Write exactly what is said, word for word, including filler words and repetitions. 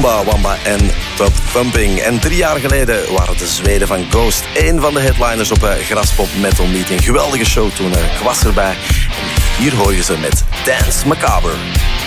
Wamba Wamba en Top Thumping. En drie jaar geleden waren de Zweden van Ghost één van de headliners op een Graspop Metal Meeting. Geweldige show toen, ik was erbij. En hier hoor je ze met Dance Macabre.